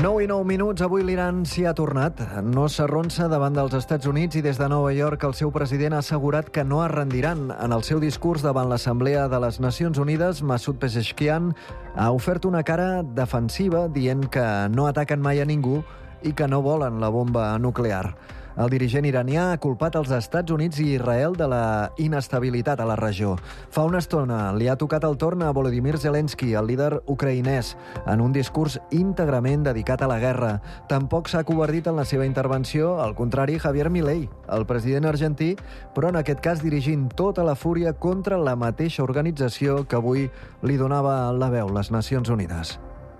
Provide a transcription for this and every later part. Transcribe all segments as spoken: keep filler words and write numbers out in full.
nou i nou minuts, avui l'Iran s'hi ha tornat. No s'arronsa davant dels Estats Units i des de Nova York el seu president ha assegurat que no es rendiran. En el seu discurs davant l'Assemblea de les Nacions Unides, Masoud Pezeshkian ha ofert una cara defensiva dient que no ataquen mai a ningú i que no volen la bomba nuclear. El dirigent iranià ha culpat els Estats Units i Israel de la inestabilitat a la regió. Fa una estona li ha tocat el torn a Volodymyr Zelensky, el líder ucraïnès, en un discurs íntegrament dedicat a la guerra. Tampoc s'ha covardit en la seva intervenció, al contrari, Javier Milei, el president argentí, però en aquest cas dirigint tota la fúria contra la mateixa organització que avui li donava la veu, les Nacions Unides.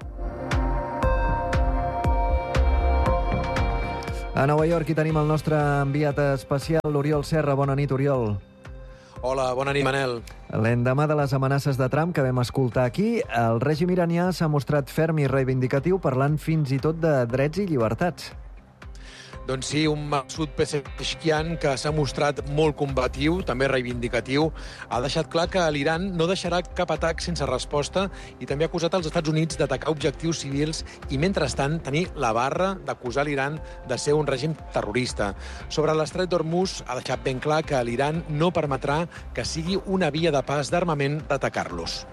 A Nova York hi tenim el nostre enviat especial, l'Oriol Serra. Bona nit, Oriol. Hola, bona nit, Manel. L'endemà de les amenaces de Trump que vam escoltar aquí, el règim iranià s'ha mostrat ferm i reivindicatiu, parlant fins i tot de drets i llibertats. Doncs sí, un Masoud Pezeshkian que s'ha mostrat molt combatiu, també reivindicatiu. Ha deixat clar que l'Iran no deixarà cap atac sense resposta i també ha acusat els Estats Units d'atacar objectius civils i, mentrestant, tenir la barra d'acusar l'Iran de ser un règim terrorista. Sobre l'estret d'Hormuz ha deixat ben clar que l'Iran no permetrà que sigui una via de pas d'armament d'atacar-los.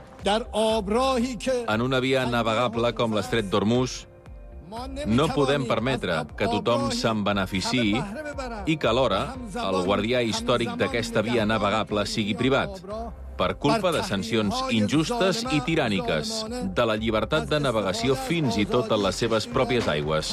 En una via navegable com l'estret d'Hormuz, no podem permetre que tothom se'n beneficiï i que alhora el guardià històric d'aquesta via navegable sigui privat, per culpa de sancions injustes i tiràniques, de la llibertat de navegació fins i tot a les seves pròpies aigües.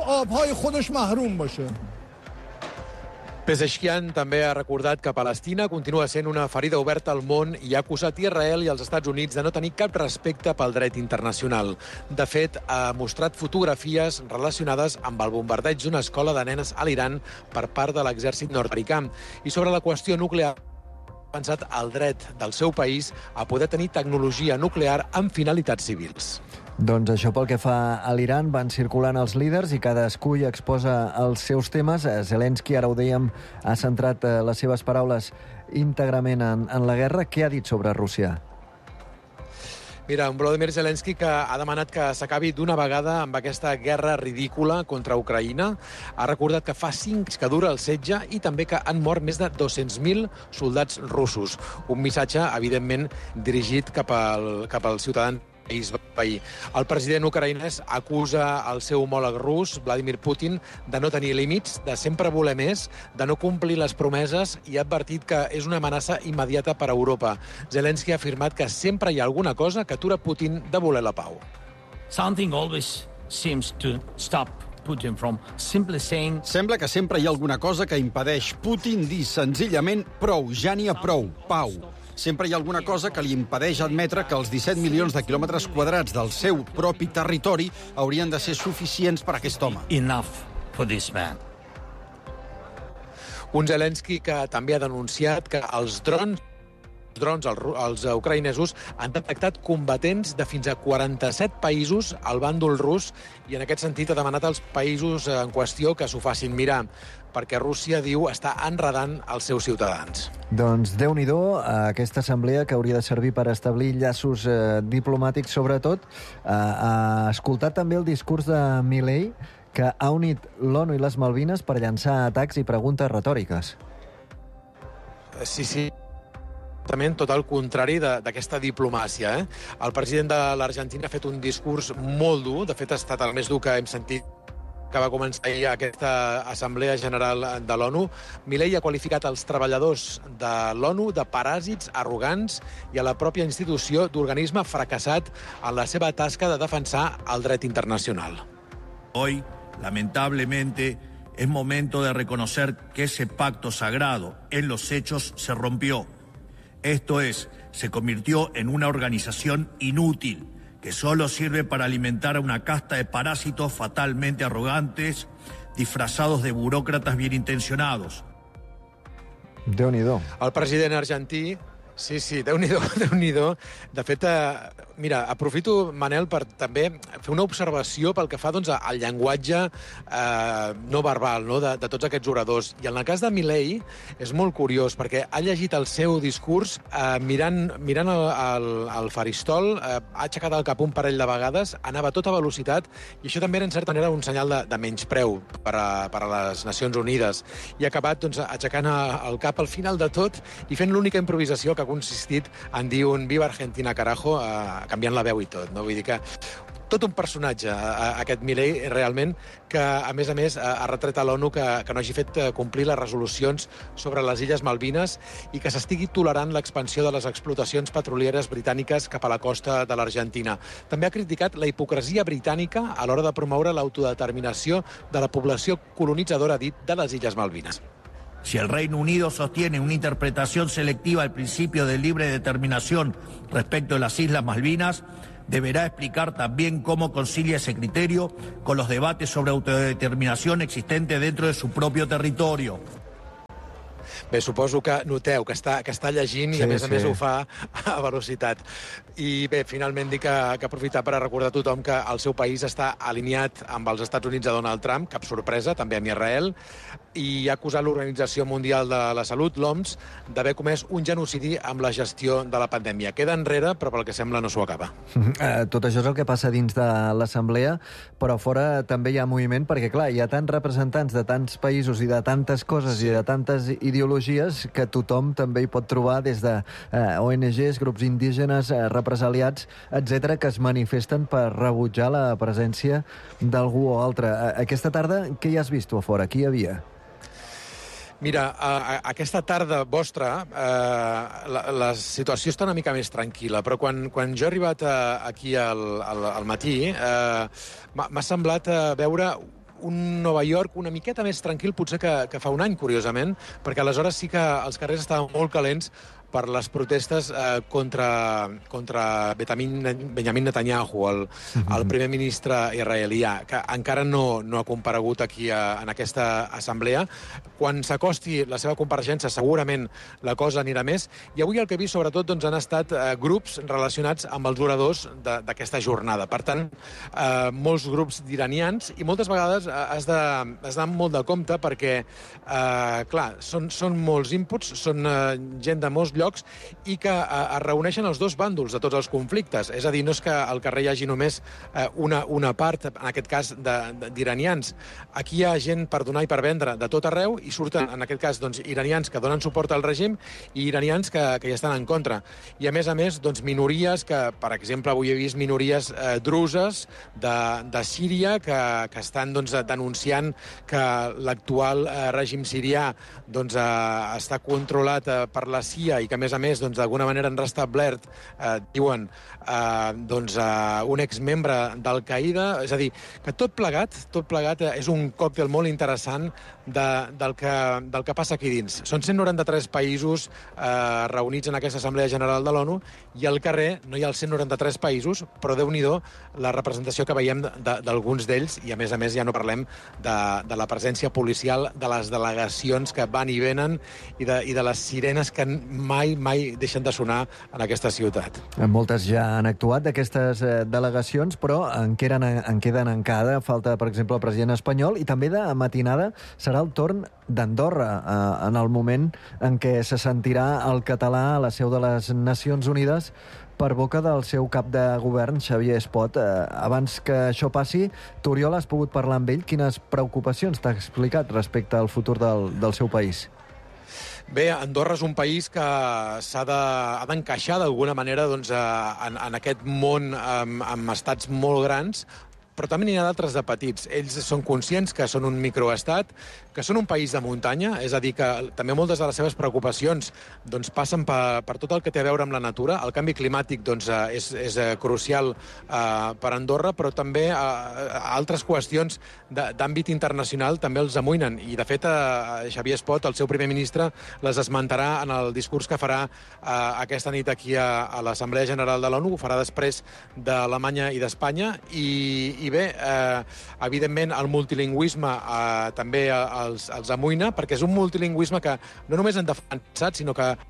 Pezeshkian també ha recordat que Palestina continua sent una ferida oberta al món i ha acusat Israel i els Estats Units de no tenir cap respecte pel dret internacional. De fet, ha mostrat fotografies relacionades amb el bombardeig d'una escola de nenes a l'Iran per part de l'exèrcit nord-americà. I sobre la qüestió nuclear, ha pensat el dret del seu país a poder tenir tecnologia nuclear amb finalitats civils. Doncs això pel que fa a l'Iran, van circulant els líders i cadascú hi exposa els seus temes. Zelensky, ara ho dèiem, ha centrat les seves paraules íntegrament en, en la guerra. Què ha dit sobre Rússia? Mira, un Volodymyr Zelensky que ha demanat que s'acabi d'una vegada amb aquesta guerra ridícula contra Ucraïna. Ha recordat que fa cinc anys que dura el setge i també que han mort més de dos-cents mil soldats russos. Un missatge, evidentment, dirigit cap al, cap als ciutadans veí. El president ucraïnès acusa el seu homòleg rus, Vladimir Putin, de no tenir límits, de sempre voler més, de no complir les promeses i ha advertit que és una amenaça immediata per a Europa. Zelensky ha afirmat que sempre hi ha alguna cosa que atura Putin de voler la pau. Something always seems to stop Putin from simply saying... Sembla que sempre hi ha alguna cosa que impedeix Putin dir senzillament prou, ja n'hi ha prou, pau. Sempre hi ha alguna cosa que li impedeix admetre que els disset milions de quilòmetres quadrats del seu propi territori haurien de ser suficients per a aquest home. Enough for this man. Un Zelensky que també ha denunciat que els drons drons, els, els ucraïnesos, han detectat combatents de fins a quaranta-set països al bàndol rus i en aquest sentit ha demanat als països en qüestió que s'ho facin mirar, perquè Rússia, diu, està enredant els seus ciutadans. Doncs Déu-n'hi-do, aquesta assemblea que hauria de servir per establir llaços eh, diplomàtics, sobretot, eh, ha escoltat també el discurs de Milei, que ha unit l'ONU i les Malvines per llançar atacs i preguntes retòriques. Sí, sí. Tot el contrari d'aquesta diplomàcia. Eh? El president de l'Argentina ha fet un discurs molt dur, de fet ha estat el més dur que hem sentit que va començar ahir aquesta Assemblea General de l'ONU. Milei ha qualificat els treballadors de l'ONU de paràsits, arrogants i a la pròpia institució d'organisme fracassat en la seva tasca de defensar el dret internacional. Hoy, lamentablemente, es momento de reconocer que ese pacto sagrado en los hechos se rompió. Esto es, se convirtió en una organización inútil que solo sirve para alimentar a una casta de parásitos fatalmente arrogantes, disfrazados de burócratas bien intencionados. Déu-n'hi-do. El president argentí Sí, sí, Déu-n'hi-do, Déu-n'hi-do. De fet, eh, mira, aprofito, Manel, per també fer una observació pel que fa doncs, al llenguatge eh, no verbal, no?, de, de tots aquests oradors. I en el cas de Milei és molt curiós, perquè ha llegit el seu discurs eh, mirant, mirant el, el, el faristol, eh, ha aixecat el cap un parell de vegades, anava a tota velocitat, i això també era, en certa manera, un senyal de, de menyspreu per a, per a les Nacions Unides. I ha acabat doncs, aixecant el cap al final de tot i fent l'única improvisació que ha consistit en dir un Viva Argentina, carajo, eh, canviant la veu i tot. No? Vull dir que tot un personatge, eh, aquest Milei, realment, que, a més a més, ha retret a l'ONU que, que no hagi fet complir les resolucions sobre les Illes Malvines i que s'estigui tolerant l'expansió de les explotacions petrolieres britàniques cap a la costa de l'Argentina. També ha criticat la hipocresia britànica a l'hora de promoure l'autodeterminació de la població colonitzadora, dit, de les Illes Malvines. Si el Reino Unido sostiene una interpretación selectiva del principio de libre determinación respecto de las Islas Malvinas, deberá explicar también cómo concilia ese criterio con los debates sobre autodeterminación existentes dentro de su propio territorio. Bé, suposo que noteu que està, que està llegint i, sí, a més a sí. més, ho fa a velocitat. I bé, finalment dic que, que aprofitar per a recordar a tothom que el seu país està alineat amb els Estats Units de Donald Trump, cap sorpresa, també amb Israel, i ha acusat l'Organització Mundial de la Salut, l'O M S, d'haver comès un genocidi amb la gestió de la pandèmia. Queda enrere, però pel que sembla no s'ho acaba. Uh, tot això és el que passa dins de l'Assemblea, però fora també hi ha moviment, perquè, clar, hi ha tants representants de tants països i de tantes coses sí. i de tantes ideologies que tothom també hi pot trobar des de uh, O N Ges, grups indígenes, uh, represaliats, etcètera, que es manifesten per rebutjar la presència d'algú o altre. Uh, aquesta tarda, què hi has vist tu a fora? Qui hi havia? Mira, a, a, aquesta tarda vostra eh, la, la situació està una mica més tranquil·la, però quan, quan jo he arribat a, aquí al, al, al matí eh, m'ha semblat eh, veure un Nova York una miqueta més tranquil potser que, que fa un any, curiosament, perquè aleshores sí que els carrers estaven molt calents per les protestes eh, contra, contra Benjamin Netanyahu, el, el primer ministre israelià, que encara no, no ha comparegut aquí a, en aquesta assemblea. Quan s'acosti la seva compareixença, segurament la cosa anirà més. I avui el que he vist, sobretot, doncs, han estat eh, grups relacionats amb els oradors d'aquesta jornada. Per tant, eh, molts grups d'iranians, i moltes vegades has de, has d'anar molt de compte perquè, eh, clar, són, són molts inputs, són eh, gent de molts llocs i que eh, es reuneixen els dos bàndols de tots els conflictes. És a dir, no és que al carrer hi hagi només eh, una, una part, en aquest cas, d'iranians. Aquí hi ha gent per donar i per vendre de tot arreu i surten, en aquest cas, doncs, iranians que donen suport al règim i iranians que, que hi estan en contra. I, a més a més, doncs, minories que, per exemple, avui he vist minories eh, druses de, de Síria que, que estan doncs, denunciant que l'actual eh, règim sirià doncs, eh, està controlat eh, per la C I A i que, a més a més, doncs, d'alguna manera han restablert, eh, diuen, eh, doncs, eh, un exmembre d'Al-Qaeda. És a dir, que tot plegat, tot plegat eh, és un còctel molt interessant de, del, que, del que passa aquí dins. Són cent noranta-tres països eh, reunits en aquesta Assemblea General de l'ONU i al carrer no hi ha els cent noranta-tres països, però Déu-n'hi-do la representació que veiem d'alguns d'ells i, a més a més, ja no parlem de, de la presència policial, de les delegacions que van i venen i de, i de les sirenes que mai, mai deixen de sonar en aquesta ciutat. Moltes ja han actuat d'aquestes eh, delegacions, però en queden, en queden encara. Falta, per exemple, el president espanyol i també de matinada serà el torn d'Andorra, eh, en el moment en què se sentirà el català a la seu de les Nacions Unides per boca del seu cap de govern, Xavier Espot. Eh, abans que això passi, tu, Oriol, has pogut parlar amb ell. Quines preocupacions t'ha explicat respecte al futur del, del seu país? Bé, Andorra és un país que s'ha d'encaixar de, d'alguna manera doncs, en, en aquest món amb, amb estats molt grans, però també n'hi ha d'altres de petits. Ells són conscients que són un microestat, que són un país de muntanya, és a dir, que també moltes de les seves preocupacions doncs, passen per, per tot el que té a veure amb la natura. El canvi climàtic doncs, és, és crucial eh, per Andorra, però també eh, altres qüestions d'àmbit internacional també els amoïnen. I, de fet, eh, Xavier Espot, el seu primer ministre, les esmentarà en el discurs que farà eh, aquesta nit aquí a, a l'Assemblea General de l'ONU. Ho farà després d'Alemanya i d'Espanya. I, i bé, eh, evidentment, el multilingüisme eh, també els, els amoïna, perquè és un multilingüisme que no només han defensat, sinó que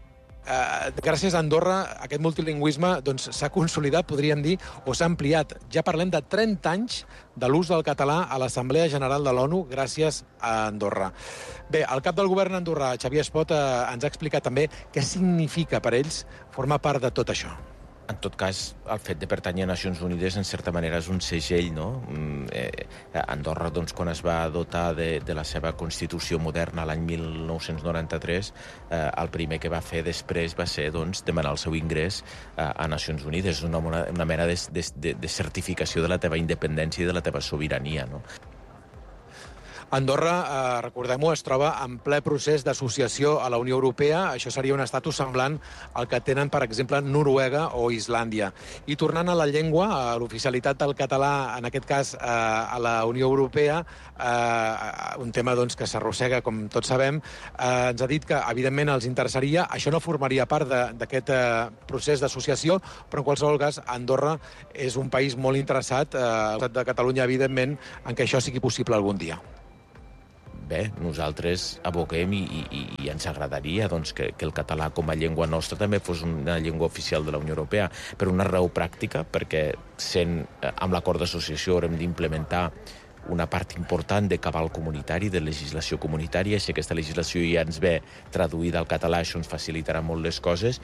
eh, gràcies a Andorra, aquest multilingüisme doncs, s'ha consolidat, podríem dir, o s'ha ampliat. Ja parlem de trenta anys de l'ús del català a l'Assemblea General de l'ONU gràcies a Andorra. Bé, el cap del govern andorrà, Xavier Espot, eh, ens ha explicat també què significa per ells formar part de tot això. En tot cas, el fet de pertànyer a Nacions Unides, en certa manera, és un segell, no? Eh, Andorra, doncs, quan es va dotar de, de la seva Constitució moderna l'any mil nou-cents noranta-tres, eh, el primer que va fer després va ser, doncs, demanar el seu ingrés eh, a Nacions Unides. És una, una mena de, de, de certificació de la teva independència i de la teva sobirania, no? Andorra, eh, recordem-ho, es troba en ple procés d'associació a la Unió Europea. Això seria un estatus semblant al que tenen, per exemple, Noruega o Islàndia. I tornant a la llengua, a l'oficialitat del català, en aquest cas eh, a la Unió Europea, eh, un tema doncs, que s'arrossega, com tots sabem, eh, ens ha dit que, evidentment, els interessaria. Això no formaria part d'aquest eh, procés d'associació, però en qualsevol cas, Andorra és un país molt interessat, eh, al costat de Catalunya, evidentment, en que això sigui possible algun dia. Bé, nosaltres aboquem i, i, i ens agradaria doncs, que, que el català com a llengua nostra també fos una llengua oficial de la Unió Europea, per una raó pràctica, perquè sent, amb l'acord d'associació haurem d'implementar una part important de cabal comunitari, de legislació comunitària. Si aquesta legislació ja ens ve traduïda al català, això ens facilitarà molt les coses.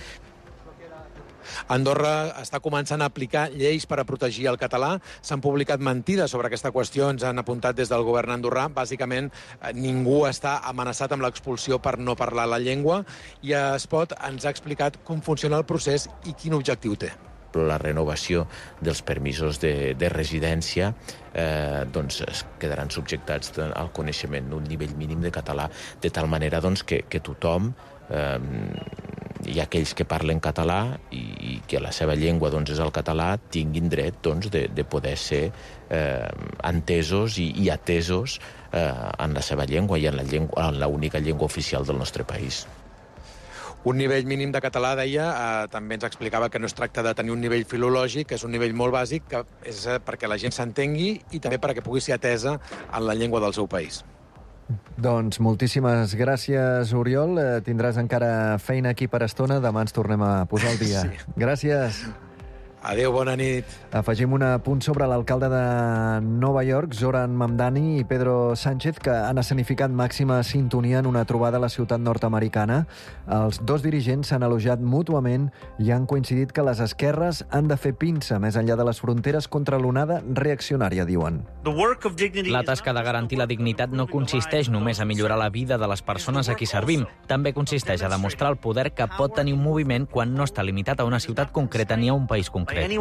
Andorra està començant a aplicar lleis per a protegir el català. S'han publicat mentides sobre aquesta qüestió, ens han apuntat des del govern andorrà. Bàsicament, ningú està amenaçat amb l'expulsió per no parlar la llengua, i Espot ens ha explicat com funciona el procés i quin objectiu té. La renovació dels permisos de, de residència eh, doncs es quedaran subjectats al coneixement d'un nivell mínim de català, de tal manera doncs, que, que tothom, eh, i aquells que parlen català i, i que la seva llengua doncs, és el català, tinguin dret doncs, de, de poder ser eh, entesos i, i atesos eh, en la seva llengua i en la, llengua, en la única llengua oficial del nostre país. Un nivell mínim de català, deia, eh, també ens explicava que no es tracta de tenir un nivell filològic, que és un nivell molt bàsic, que és perquè la gent s'entengui i també perquè pugui ser atesa en la llengua del seu país. Doncs moltíssimes gràcies, Oriol. Eh, tindràs encara feina aquí per estona. Demà ens tornem a posar al dia. Sí. Gràcies. Adéu, bona nit. Afegim un apunt sobre l'alcalde de Nova York, Zoran Mamdani, i Pedro Sánchez, que han escenificat màxima sintonia en una trobada a la ciutat nord-americana. Els dos dirigents s'han elogiat mútuament i han coincidit que les esquerres han de fer pinça més enllà de les fronteres contra l'onada reaccionària, diuen. La tasca de garantir la dignitat no consisteix només a millorar la vida de les persones a qui servim. També consisteix a demostrar el poder que pot tenir un moviment quan no està limitat a una ciutat concreta ni a un país concret. És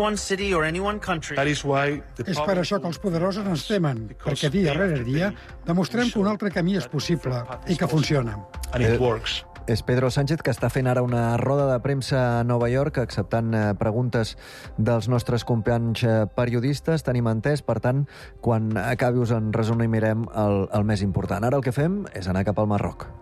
per això que els poderosos ens temen, perquè dia rere dia demostrem que un altre camí és possible i que funciona. Eh, és Pedro Sánchez, que està fent ara una roda de premsa a Nova York, acceptant preguntes dels nostres companys periodistes. Tenim entès, per tant, quan acabi us en resumirem el, el més important. Ara el que fem és anar cap al Marroc.